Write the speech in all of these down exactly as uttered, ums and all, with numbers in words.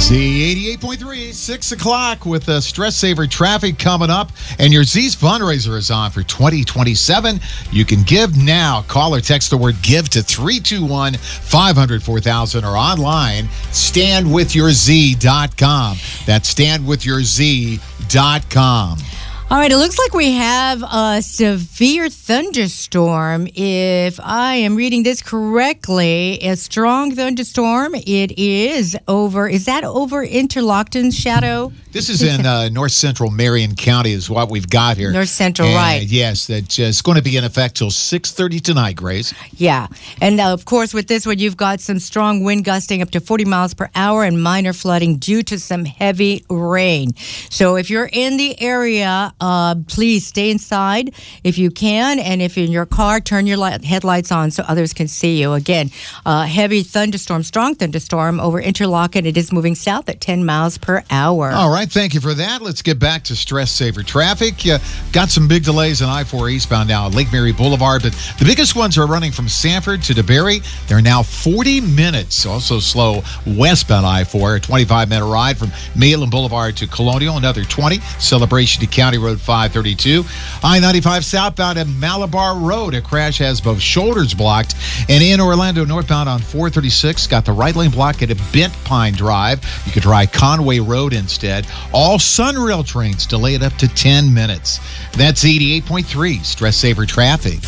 Z eighty-eight point three, six o'clock with the Stress Saver Traffic coming up. And your Z's fundraiser is on for twenty twenty-seven. You can give now. Call or text the word GIVE to three two one, five hundred, four thousand or online, stand with your z dot com. That's stand with your z dot com. All right, it looks like we have a severe thunderstorm. If I am reading this correctly, a strong thunderstorm. It is over. Is that over Interlochen, Shadow? This is in uh, north central Marion County is what we've got here. North central, and, right. Yes, that's uh, going to be in effect till six thirty tonight, Grace. Yeah. And, uh, of course, with this one, you've got some strong wind gusting up to forty miles per hour and minor flooding due to some heavy rain. So if you're in the area, uh, please stay inside if you can. And if you're in your car, turn your light, headlights on so others can see you. Again, uh, heavy thunderstorm, strong thunderstorm over Interlochen. It is moving south at ten miles per hour. All right. Thank you for that. Let's get back to Stress Saver Traffic. Uh, got some big delays on I four eastbound now at Lake Mary Boulevard, but the biggest ones are running from Sanford to DeBerry. They're now forty minutes. Also slow westbound I four, a twenty-five minute ride from Maitland Boulevard to Colonial, another twenty. Celebration to County Road five thirty-two. I ninety-five southbound at Malabar Road. A crash has both shoulders blocked. And in Orlando northbound on four thirty-six, got the right lane blocked at a Bent Pine Drive. You could try Conway Road instead. All Sunrail trains delayed up to ten minutes. That's eighty-eight point three Stress Saver Traffic.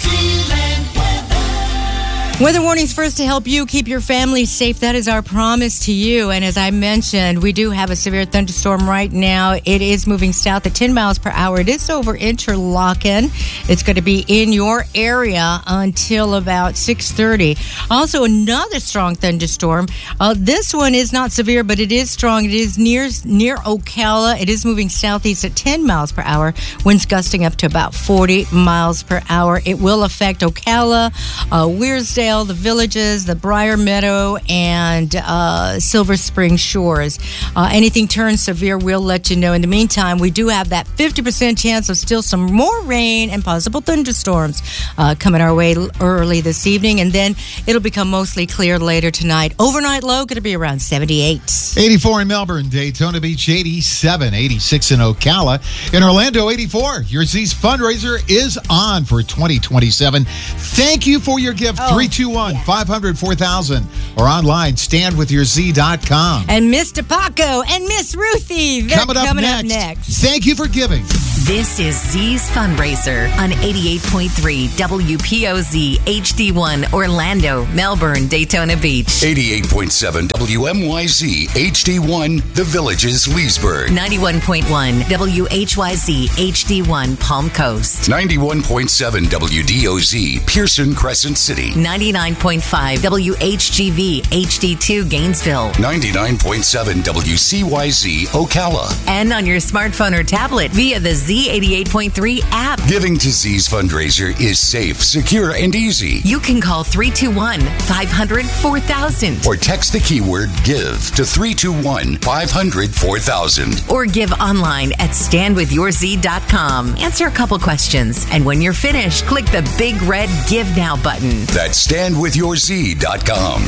Weather warnings first to help you keep your family safe. That is our promise to you. And as I mentioned, we do have a severe thunderstorm right now. It is moving south at ten miles per hour. It is over Interlochen. It's going to be in your area until about six thirty. Also, another strong thunderstorm. Uh, this one is not severe, but it is strong. It is near near Ocala. It is moving southeast at ten miles per hour. Winds gusting up to about forty miles per hour. It will affect Ocala, uh, Weirsdale, the Villages, the Briar Meadow, and uh, Silver Spring Shores. Uh, anything turns severe, we'll let you know. In the meantime, we do have that fifty percent chance of still some more rain and possible thunderstorms uh, coming our way early this evening, and then it'll become mostly clear later tonight. Overnight low going to be around seventy-eight. eighty-four in Melbourne, Daytona Beach eighty-seven, eighty-six in Ocala. In Orlando, eighty-four. Your Z's fundraiser is on for twenty twenty-seven. Thank you for your gift. Oh. three two one, five hundred, four thousand or online, stand with your z dot com. And Mister Paco and Miss Ruthie, they're coming, up, coming next. up next. Thank you for giving. This is Z's Fundraiser on eighty-eight point three W P O Z H D one Orlando, Melbourne, Daytona Beach. eighty-eight point seven W M Y Z H D one The Villages, Leesburg. ninety-one point one W H Y Z H D one Palm Coast. ninety-one point seven W D O Z Pearson Crescent City. ninety-nine point five W H G V H D two Gainesville. ninety-nine point seven W C Y Z Ocala. And on your smartphone or tablet via the Z eighty-eight point three app. Giving to Z's fundraiser is safe, secure, and easy. You can call three two one, five hundred, four thousand. Or text the keyword GIVE to three two one, five hundred, four thousand. Or give online at stand with your z dot com. Answer a couple questions. And when you're finished, click the big red Give Now button. That's stand with your z dot com.